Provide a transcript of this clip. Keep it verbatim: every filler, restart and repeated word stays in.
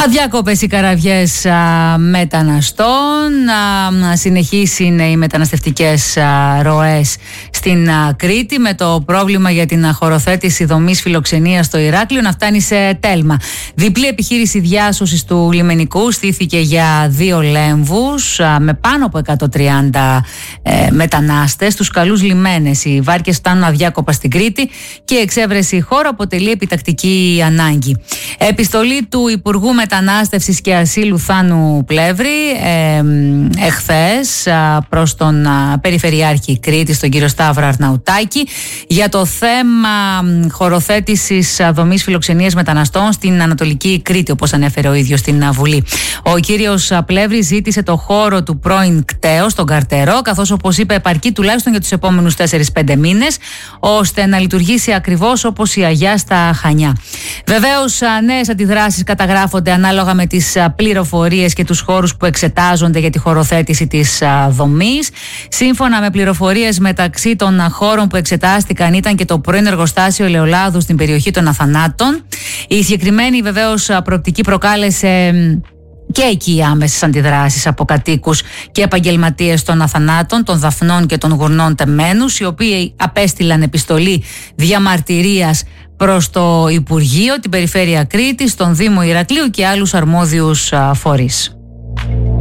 Αδιάκοπες οι καραβιές α, μεταναστών, α, συνεχείς είναι οι μεταναστευτικές α, ροές στην α, Κρήτη, με το πρόβλημα για την χωροθέτηση δομής φιλοξενίας στο Ηράκλειο να φτάνει σε τέλμα. Διπλή επιχείρηση διάσωσης του λιμενικού στήθηκε για δύο λέμβους α, με πάνω από εκατόν τριάντα ε, μετανάστες. Τους καλούς λιμένες οι βάρκες φτάνουν αδιάκοπα στην Κρήτη και η εξέβρεση χώρου αποτελεί επιτακτική ανάγκη. Επιστολή του Υπουργού Μετανάστευσης και Ασύλου Θάνου Πλεύρη ε, εχθές προς τον α, Περιφερειάρχη Κρήτης, τον κύριο Σταύρο Αρναουτάκη, για το θέμα χωροθέτησης δομής φιλοξενίας μεταναστών στην Ανατολική Κρήτη, όπως ανέφερε ο ίδιος στην Βουλή. Ο κύριος Πλεύρης ζήτησε το χώρο του πρώην κτέου στον Καρτερό, καθώς, όπως είπε, επαρκεί τουλάχιστον για τους επόμενους τέσσερις πέντε μήνες, ώστε να λειτουργήσει ακριβώς όπως η Αγιά στα Χανιά. Βεβαίως, νέες αντιδράσεις καταγράφονται ανάλογα με τις πληροφορίες και τους χώρους που εξετάζονται για τη χωροθέτηση της δομής. Σύμφωνα με πληροφορίες, μεταξύ των χώρων που εξετάστηκαν ήταν και το πρώην εργοστάσιο ελαιολάδου στην περιοχή των Αθανάτων. Η συγκεκριμένη βεβαίως προοπτική προκάλεσε και εκεί άμεσες αντιδράσεις από κατοίκους και επαγγελματίες των Αθανάτων, των Δαφνών και των Γουρνών Τεμμένους, οι οποίοι απέστειλαν επιστολή διαμαρτυρίας προς το Υπουργείο, την Περιφέρεια Κρήτης, τον Δήμο Ηρακλείου και άλλους αρμόδιους φορείς.